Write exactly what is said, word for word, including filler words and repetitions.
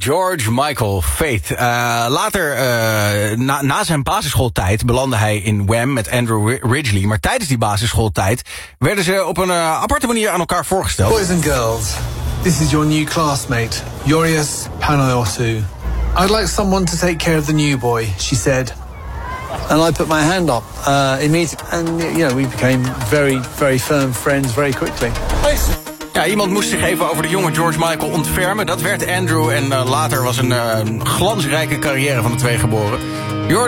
George Michael, Faith. Uh, later, uh, na, na zijn basisschooltijd, belandde hij in Wham met Andrew Ridgeley. Maar tijdens die basisschooltijd werden ze op een uh, aparte manier aan elkaar voorgesteld. Boys and girls, this is your new classmate, Yorius Panayotou. I'd like someone to take care of the new boy, she said. And I put my hand up uh, immediately, and you know, we became very, very firm friends very quickly. Ja, iemand moest zich even over de jonge George Michael ontfermen. Dat werd Andrew en uh, later was een uh, glansrijke carrière van de twee geboren.